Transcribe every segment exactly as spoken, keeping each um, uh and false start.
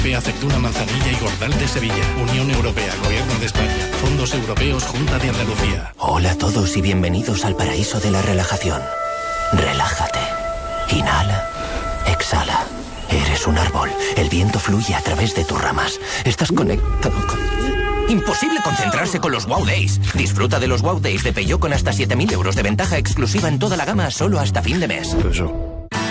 P. Aceituna, Manzanilla y Gordal de Sevilla. Unión Europea, Gobierno de España. Fondos Europeos, Junta de Andalucía. Hola a todos y bienvenidos al paraíso de la relajación. Relájate. Inhala. Exhala. Eres un árbol. El viento fluye a través de tus ramas. Estás conectado con... Imposible concentrarse con los Wow Days. Disfruta de los Wow Days de Peugeot con hasta siete mil euros de ventaja exclusiva en toda la gama solo hasta fin de mes. Eso.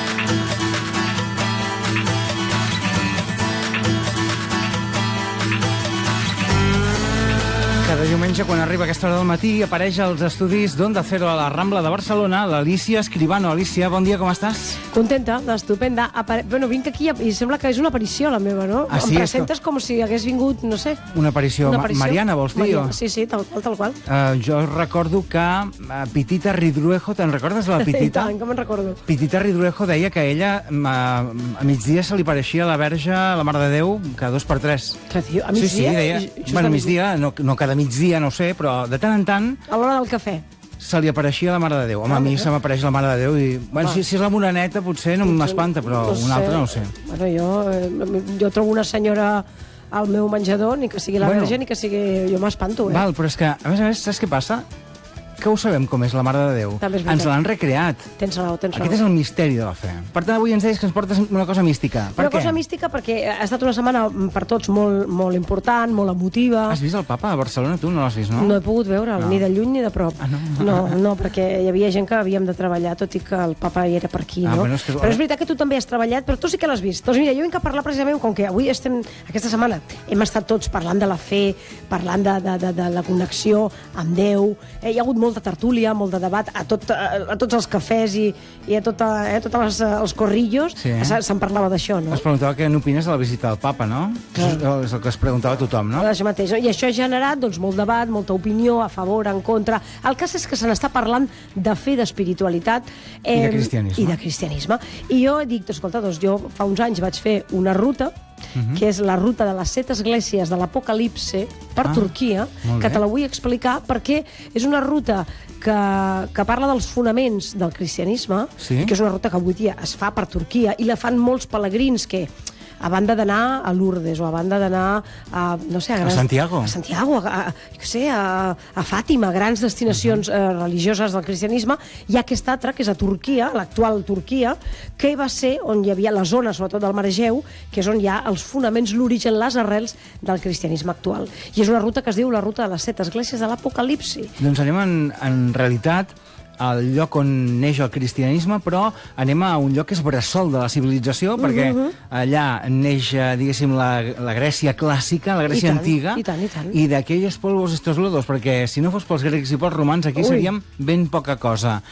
Cada diumenge, quan arriba aquesta hora del matí, apareix als estudis d'Onda Cero a la Rambla de Barcelona l'Alícia Escribano. Alícia, bon dia, com estàs? Contenta, estupenda. Apare... Bueno, vinc aquí i sembla que és una aparició la meva, no? Ah, sí? Em presentes com si hagués vingut, no sé... Una aparició, una aparició. Mariana, vols dir? Mariana. Sí, sí, tal qual, tal qual. Uh, jo recordo que uh, Pitita Ridruejo, te'n recordes de la Pitita? I tant, que me'n recordo. Pitita Ridruejo deia que ella uh, a migdia se li pareixia a la Verge, a la Mare de Déu, cada dos per tres. Què diu? A migdia? Sí, sí, deia... Bueno, a migdia, no, no cada migdia, no ho sé, però de tant en tant... A l'hora del cafè. Se li apareixia la Mare de Déu. Home, a mi se m'apareix la Mare de Déu i... Bueno, si, si és la moreneta potser no m'espanta, però no una altra no ho sé. Bueno, jo, eh, jo trobo una senyora al meu menjador, ni que sigui la bueno, Verge, ni que sigui... Jo m'espanto, eh? Val, però és que, a més a més, saps què passa? Que ho sabem com és la Mare de Déu. Ens l'han recreat. Tens raó, tens raó. Aquest és el misteri de la fe. Per tant, avui ens deies que ens portes una cosa mística. Per una què? cosa mística perquè ha estat una setmana per tots molt, molt important, molt emotiva. Has vist el papa a Barcelona? Tu no l'has vist, no? No he pogut veure'l, no. Ni de lluny ni de prop. Ah, no? No, no, perquè hi havia gent que havíem de treballar, tot i que el papa hi era per aquí, ah, no? Bueno, és que... Però és veritat que tu també has treballat, però tu sí que l'has vist. Doncs mira, jo vinc a parlar precisament, com que avui estem, aquesta setmana hem estat tots parlant de la fe, parlant de, de, de, de la connexió amb Déu, eh, hi ha hagut molta tertúlia, molt de debat a, tot, a, a tots els cafès i, i a, tota, eh, a tots els, els corrillos, sí, eh? se'n parlava d'això, no? Es preguntava què n'opines de la visita del papa, no? Clar. És el que es preguntava a tothom, no? Això mateix, no? I això ha generat doncs, molt debat, molta opinió, a favor, en contra. El cas és que se n'està parlant de fe, d'espiritualitat... Eh, I de cristianisme. I de cristianisme. I jo dic, escolta, doncs, jo fa uns anys vaig fer una ruta, Uh-huh. que és la ruta de les set esglésies de l'Apocalipse per ah, Turquia, que te la vull explicar perquè és una ruta que, que parla dels fonaments del cristianisme, sí? Que és una ruta que avui dia es fa per Turquia i la fan molts pelegrins que a banda d'anar a Lourdes o a banda d'anar a, no sé, a, grans, a Santiago, a, Santiago a, a, jo sé, a, a Fàtima, grans destinacions uh -huh. eh, religioses del cristianisme, hi ha aquesta altra, que és a Turquia, l'actual Turquia, que va ser on hi havia la zona, sobretot del Mar Egeu, que és on hi ha els fonaments, l'origen, les arrels del cristianisme actual. I és una ruta que es diu la ruta de les set esglésies de l'Apocalipsi. Doncs anem en, en realitat al lloc on neix el cristianisme, però anem a un lloc que és bressol de la civilització, perquè uh-huh. allà neix, diguéssim, la, la Grècia clàssica, la Grècia I tant, antiga, i, tant, i, tant. i d'aquells polvos estos lodos, perquè si no fos pels grecs i pels romans, aquí Ui. seríem ben poca cosa.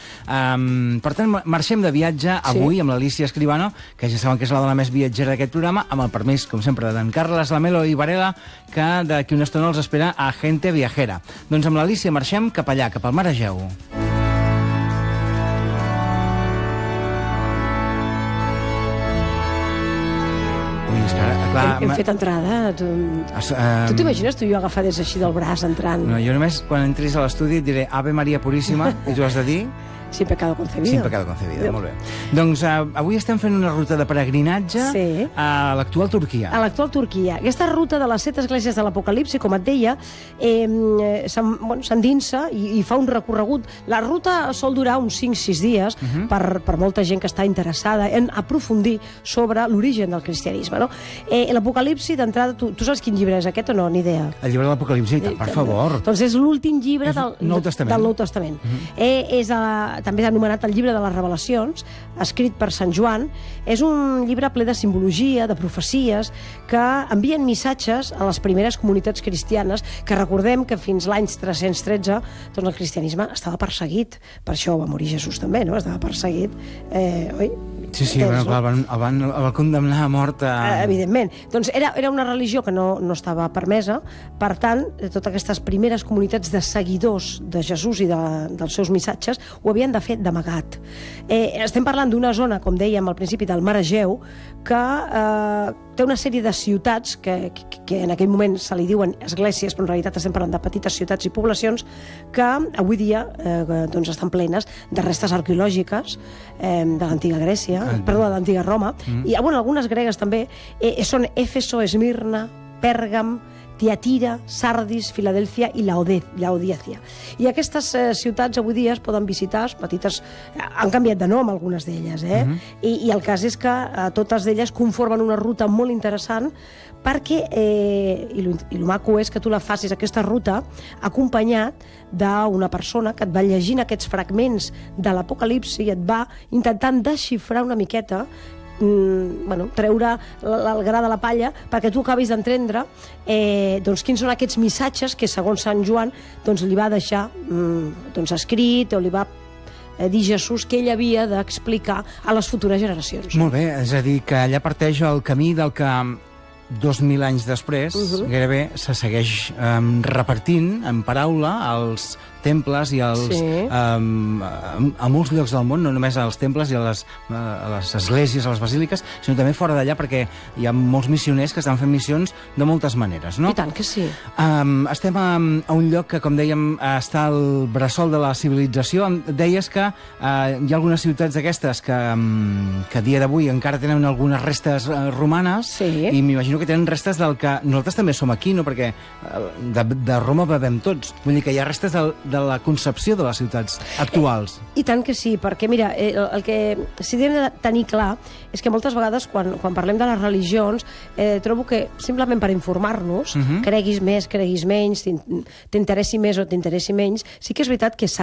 Um, per tant, marxem de viatge avui sí. amb l'Alícia Escribano, que ja saben que és la dona més viatgera d'aquest programa, amb el permís, com sempre, d'en Carles Lamelo i Varela, que d'aquí una estona els espera a Gente Viajera. Doncs amb l'Alícia marxem cap allà, cap al Mar Egeu. Clar, hem, hem fet entrada. Tu, es, um... tu t'imagines tu i jo agafades així del braç entrant? No, jo només quan entris a l'estudi et diré Ave Maria Puríssima i tu has de dir... Sin pecado concebido. Sin pecado concebido, sí. Molt bé. Doncs uh, avui estem fent una ruta de peregrinatge sí. a l'actual Turquia. A l'actual Turquia. Aquesta ruta de les set esglésies de l'Apocalipsi, com et deia, eh, s'endinsa bueno, i, i fa un recorregut. La ruta sol durar uns cinc sis dies uh -huh. per, per molta gent que està interessada en aprofundir sobre l'origen del cristianisme. No? Eh, L'Apocalipsi, d'entrada, tu, tu saps quin llibre és aquest o no? Ni idea. El llibre de l'Apocalipsi, per favor. Doncs és l'últim llibre és del, Nou Testament. del Nou Testament. Uh -huh. eh, és a també s'ha anomenat el llibre de les Revelacions, escrit per Sant Joan. És un llibre ple de simbologia, de profecies, que envien missatges a les primeres comunitats cristianes, que recordem que fins l'any tres-cents tretze doncs el cristianisme estava perseguit. Per això va morir Jesús també, no? Estava perseguit, eh, oi? Sí, sí, bueno, clar, el, van, el, van, el van condemnar a mort. A... Evidentment. Doncs era, era una religió que no, no estava permesa, per tant, totes aquestes primeres comunitats de seguidors de Jesús i de, dels seus missatges ho havien de fer d'amagat. Eh, estem parlant d'una zona, com dèiem al principi, del Mar Egeu, que eh, té una sèrie de ciutats que, que, que en aquell moment se li diuen esglésies, però en realitat estem parlant de petites ciutats i poblacions que avui dia eh, doncs estan plenes de restes arqueològiques eh, de l'antiga Grècia, ah, perdó, de l'antiga Roma, mm. i bueno, algunes gregues també, eh, són Éfeso, Esmirna, Pèrgam, Tiatira, Sardis, Filadèlfia i Laodícia. I aquestes eh, ciutats avui dia es poden visitar, petites, han canviat de nom algunes d'elles, eh? Uh-huh. I, I el cas és que eh, totes d'elles conformen una ruta molt interessant perquè, eh, i el maco és que tu la facis, aquesta ruta, acompanyat d'una persona que et va llegint aquests fragments de l'Apocalipsi i et va intentant desxifrar una miqueta, Mm, bueno, treure el gra de la palla perquè tu acabis d'entendre eh, doncs quins són aquests missatges que segons Sant Joan doncs li va deixar mm, doncs escrit o li va eh, dir Jesús que ell havia d'explicar a les futures generacions. Molt bé, és a dir, que allà parteix el camí del que dos mil anys després uh-huh. gairebé se segueix um, repartint en paraula als temples i als, sí. um, a, a molts llocs del món, no només als temples i a les, a les esglésies, a les basíliques, sinó també fora d'allà, perquè hi ha molts missioners que estan fent missions de moltes maneres, no? I tant que sí. Um, estem a, a un lloc que, com dèiem, està al bressol de la civilització. Deies que uh, hi ha algunes ciutats d'aquestes que, um, que a dia d'avui encara tenen algunes restes uh, romanes, sí. i m'imagino que tenen restes del que nosaltres també som aquí, no? Perquè uh, de, de Roma bevem tots. Vull dir que hi ha restes del, de la concepció de les ciutats actuals. Eh, I tant que sí, perquè mira, eh, el que sí que hem de tenir clar és que moltes vegades quan, quan parlem de les religions eh, trobo que simplement per informar-nos, uh-huh. creguis més, creguis menys, t'interessi més o t'interessi menys, sí que és veritat que